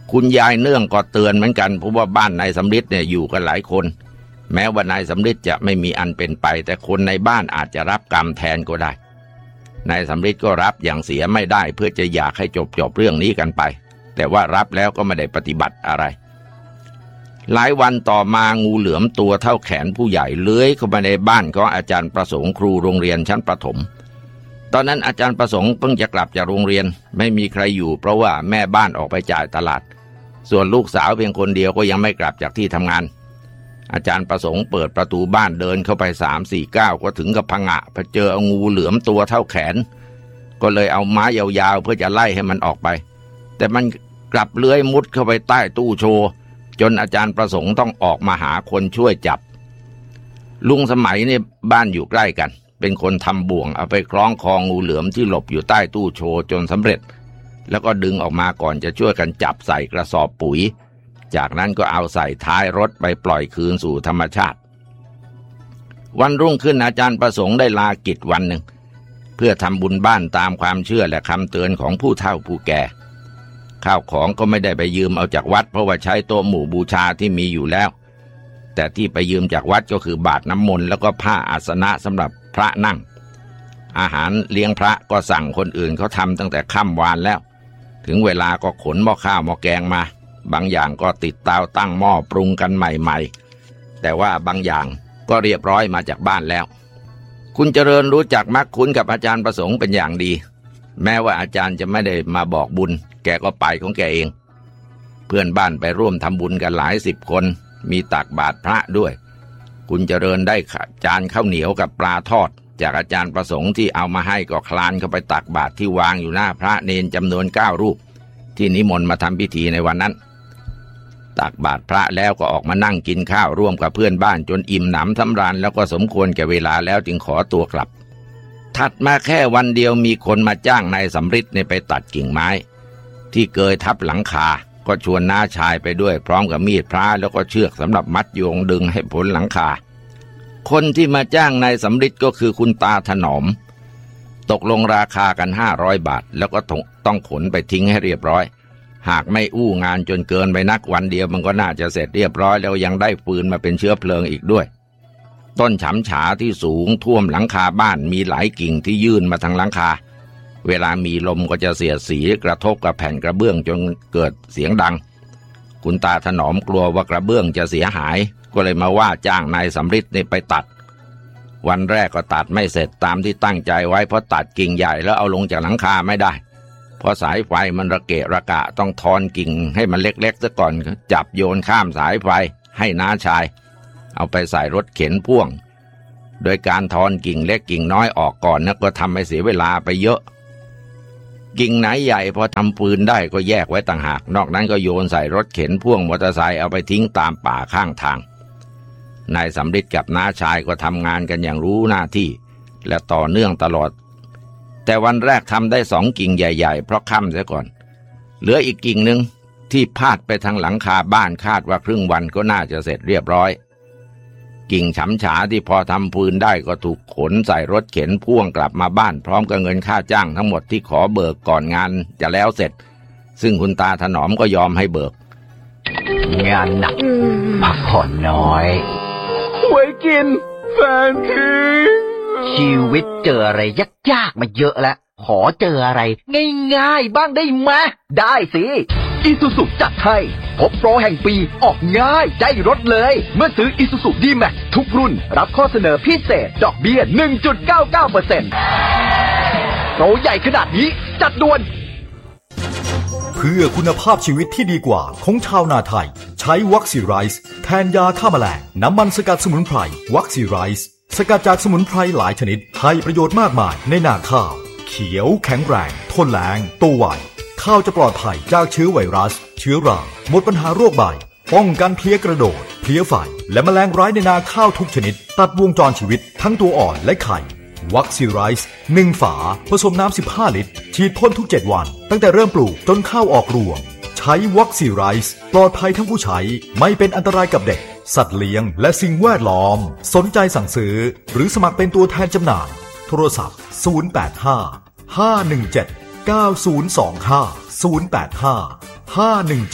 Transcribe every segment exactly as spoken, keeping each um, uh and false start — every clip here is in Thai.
คุณยายเนื่องก็เตือนเหมือนกันเพราะว่าบ้านนายสำริดเนี่ยอยู่กันหลายคนแม้ว่านายสำริดจะไม่มีอันเป็นไปแต่คนในบ้านอาจจะรับกรรมแทนก็ได้นายสำริดก็รับอย่างเสียไม่ได้เพื่อจะอยากให้จบจบเรื่องนี้กันไปแต่ว่ารับแล้วก็ไม่ได้ปฏิบัติอะไรหลายวันต่อมางูเหลือมตัวเท่าแขนผู้ใหญ่เลื้อยเข้ามาในบ้านของอาจารย์ประสงค์ครูโรงเรียนชั้นประถมตอนนั้นอาจารย์ประสงค์เพิ่งจะกลับจากโรงเรียนไม่มีใครอยู่เพราะว่าแม่บ้านออกไปจ่ายตลาดส่วนลูกสาวเพียงคนเดียวก็ยังไม่กลับจากที่ทำงานอาจารย์ประสงค์เปิดประตูบ้านเดินเข้าไป สามสี่ ก้าวก็ถึงกับผงะพอเจองูเหลือมตัวเท่าแขนก็เลยเอาไม้ยาวๆเพื่อจะไล่ให้มันออกไปแต่มันกลับเลื้อยมุดเข้าไปใต้ตู้โชว์จนอาจารย์ประสงค์ต้องออกมาหาคนช่วยจับลุงสมัยเนี่ยบ้านอยู่ใกล้กันเป็นคนทำบ่วงเอาไปคล้องคองูเหลือมที่หลบอยู่ใต้ตู้โชว์จนสำเร็จแล้วก็ดึงออกมาก่อนจะช่วยกันจับใส่กระสอบปุ๋ยจากนั้นก็เอาใส่ท้ายรถไปปล่อยคืนสู่ธรรมชาติวันรุ่งขึ้นอาจารย์ประสงค์ได้ลากิจวันหนึ่งเพื่อทำบุญบ้านตามความเชื่อและคำเตือนของผู้เฒ่าผู้แก่ข้าวของก็ไม่ได้ไปยืมเอาจากวัดเพราะว่าใช้โต๊ะหมู่บูชาที่มีอยู่แล้วแต่ที่ไปยืมจากวัดก็คือบาตรน้ำมนต์แล้วก็ผ้าอาสนะสำหรับพระนั่งอาหารเลี้ยงพระก็สั่งคนอื่นเขาทำตั้งแต่ค่ำวานแล้วถึงเวลาก็ขนหม้อข้าวหม้อแกงมาบางอย่างก็ติดเตาตั้งหม้อปรุงกันใหม่ๆแต่ว่าบางอย่างก็เรียบร้อยมาจากบ้านแล้วคุณเจริญรู้จักมักคุ้นกับอาจารย์ประสงค์เป็นอย่างดีแม้ว่าอาจารย์จะไม่ได้มาบอกบุญแกก็ไปของแกเองเพื่อนบ้านไปร่วมทำบุญกันหลายสิบคนมีตักบาตรพระด้วยคุณเจริญได้จานข้าวเหนียวกับปลาทอดจากอาจารย์ประสงค์ที่เอามาให้ก็คลานเข้าไปตักบาตรที่วางอยู่หน้าพระเนนจำนวนเก้ารูปที่นิมนต์มาทำพิธีในวันนั้นตักบาตรพระแล้วก็ออกมานั่งกินข้าวร่วมกับเพื่อนบ้านจนอิ่มหนำสำราญแล้วก็สมควรแก่เวลาแล้วจึงขอตัวกลับถัดมาแค่วันเดียวมีคนมาจ้างนายสำริดไปตัดกิ่งไม้ที่เกยทับหลังคาก็ชวนน้าชายไปด้วยพร้อมกับมีดพระแล้วก็เชือกสำหรับมัดโยงดึงให้พ้นหลังคาคนที่มาจ้างนายสำริดก็คือคุณตาถนอมตกลงราคากันห้าร้อยบาทแล้วก็ต้องขนไปทิ้งให้เรียบร้อยหากไม่อู้งานจนเกินไปนักวันเดียวมันก็น่าจะเสร็จเรียบร้อยแล้วยังได้ฟืนมาเป็นเชื้อเพลิงอีกด้วยต้นฉำฉาที่สูงท่วมหลังคาบ้านมีหลายกิ่งที่ยื่นมาทางหลังคาเวลามีลมก็จะเสียดสีกระทบกับแผ่นกระเบื้องจนเกิดเสียงดังคุณตาถนอมกลัวว่ากระเบื้องจะเสียหายก็เลยมาว่าจ้างนายสำริดไปตัดวันแรกก็ตัดไม่เสร็จตามที่ตั้งใจไว้เพราะตัดกิ่งใหญ่แล้วเอาลงจากหลังคาไม่ได้เพราะสายไฟมันระเกะระกะต้องทอนกิ่งให้มันเล็กๆซะก่อนจับโยนข้ามสายไฟให้น้าชายเอาไปใส่รถเข็นพ่วงโดยการทอนกิ่งเล็กกิ่งน้อยออกก่อนนะก็ทำให้เสียเวลาไปเยอะกิ่งไหนใหญ่พอทำฟืนได้ก็แยกไว้ต่างหากนอกนั้นก็โยนใส่รถเข็นพ่วงมอเตอร์ไซค์เอาไปทิ้งตามป่าข้างทางนายสำริดกับน้าชายก็ทำงานกันอย่างรู้หน้าที่และต่อเนื่องตลอดแต่วันแรกทำได้สองกิ่งใหญ่ๆเพราะค่ำเสียก่อนเหลืออีกกิ่งหนึ่งที่พาดไปทางหลังคาบ้านคาดว่าครึ่งวันก็น่าจะเสร็จเรียบร้อยกิ่งฉำฉาที่พอทำฟืนได้ก็ถูกขนใส่รถเข็นพ่วงกลับมาบ้านพร้อมกับเงินค่าจ้างทั้งหมดที่ขอเบิกก่อนงานจะแล้วเสร็จซึ่งคุณตาถนอมก็ยอมให้เบิกงานหนักพักผ่อนน้อยไว้กินแฟนทิ้งชีวิตเจออะไรยากๆมาเยอะแล้วขอเจออะไรง่ายๆบ้างได้ไหมได้สิอีซูซุจัดให้พบโปรแห่งปีออกง่ายใจรถเลยเมื่อซื้ออีซูซุ ดี แม็กซ์ ทุกรุ่นรับข้อเสนอพิเศษดอกเบี้ย หนึ่งจุดเก้าเก้าเปอร์เซ็นต์ โปรใหญ่ขนาดนี้จัดด่วนเพื่อคุณภาพชีวิตที่ดีกว่าของชาวนาไทยใช้วัคซีไรซ์แทนยาฆ่าแมลงน้ำมันสกัดสมุนไพรวัคซีไรซ์สกัดจากสมุนไพรหลายชนิดให้ประโยชน์มากมายในนาข้าวเขียวแข็งแรงทนแล้งโตไวข้าวจะปลอดภัยจากเชื้อไวรัสเชื้อราหมดปัญหาโรคใบป้องกันเพลี้ยกระโดดเพลี้ยไฟและแมลงร้ายในนาข้าวทุกชนิดตัดวงจรชีวิตทั้งตัวอ่อนและไข่วัคซีไรซ์หนึ่งฝาผสมน้ำสิบห้าลิตรฉีดพ่นทุกเจ็ดวันตั้งแต่เริ่มปลูกจนข้าวออกรวงใช้วัคซีไรซ์ปลอดภัยทั้งผู้ใช้ไม่เป็นอันตรายกับเด็กสัตว์เลี้ยงและสิ่งแวดล้อมสนใจสั่งซื้อหรือสมัครเป็นตัวแทนจำหน่ายโทรศัพท์ศูนย์ แปด ห้า ห้า หนึ่ง เจ็ด เก้า ศูนย์ สอง ห้า ศูนย์ แปด ห้า ห้า หนึ่ง เจ็ด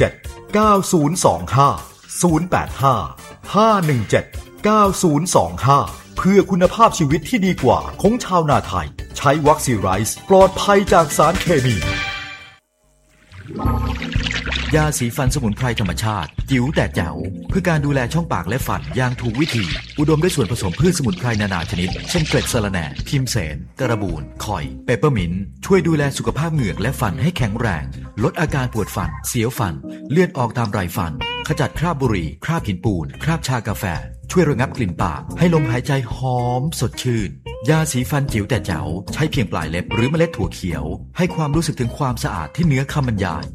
เก้าศูนย์สองห้า ศูนย์ แปด ห้า ห้า หนึ่ง เจ็ด เก้า ศูนย์ สอง ห้าเพื่อคุณภาพชีวิตที่ดีกว่าของชาวนาไทยใช้วัคซีไรซ์ปลอดภัยจากสารเคมียาสีฟันสมุนไพรธรรมชาติจิ๋วแต่แจ๋วเพื่อการดูแลช่องปากและฟันอย่างถูกวิธีอุดมด้วยส่วนผสมพืชสมุนไพรนานาชนิดเช่นเกล็ดสะระแหน่พิมเสนกระบูนข่อยเปเปอร์มินต์ช่วยดูแลสุขภาพเหงือกและฟันให้แข็งแรงลดอาการปวดฟันเสียวฟันเลือดออกตามไรฟันขจัดคราบบุหรี่คราบหินปูนคราบชากาแฟช่วยระงับกลิ่นปากให้ลมหายใจหอมสดชื่นยาสีฟันจิ๋วแต่แจ๋วใช้เพียงปลายเล็บหรือเมล็ดถั่วเขียวให้ความรู้สึกถึงความสะอาดที่เหนือคำบรรยาย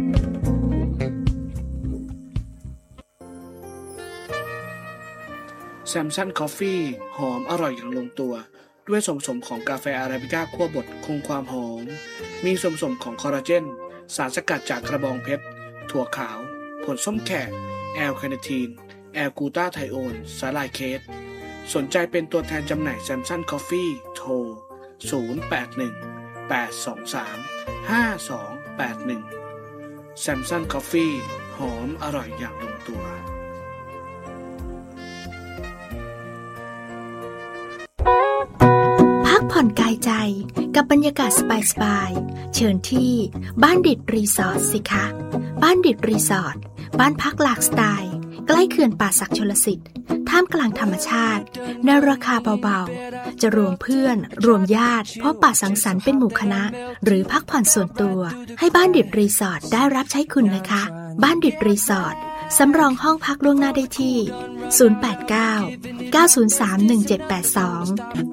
แซมซันคอฟฟี่หอมอร่อยอย่างลงตัวด้วยส่วนผสมของกาแฟอาราบิก้าคั่วบดคงความหอมมีส่วนผสมของคอลลาเจนสารสกัดจากกระบองเพชรถั่วขาวผลส้มแขกแอลคาเนทีนแอลกูตาไทโอนสาลายเคสสนใจเป็นตัวแทนจำหน่ายแซมซันคอฟฟี่โทรศูนย์ แปด หนึ่ง แปด สอง สาม ห้า สอง แปด หนึ่งแซมซันคอฟฟี่หอมอร่อยอย่างลงตัวพักผ่อนกายใจกับบรรยากาศสบายๆเชิญที่บ้านดิดรีสอร์ทสิคะบ้านดิดรีสอร์ทบ้านพักหลากสไตล์ใกล้เขื่อนป่าสักชลสิทธิ์ท่ามกลางธรรมชาติในราคาเบาๆจะรวมเพื่อนรวมญาติพบปะสังสรรค์เป็นหมู่คณะหรือพักผ่อนส่วนตัวให้บ้านดิดรีสอร์ทได้รับใช้คุณนะคะบ้านดิดรีสอร์ทสำรองห้องพักล่วงหน้าได้ที่ศูนย์ แปด เก้า เก้า ศูนย์ สาม หนึ่ง เจ็ด แปด สอง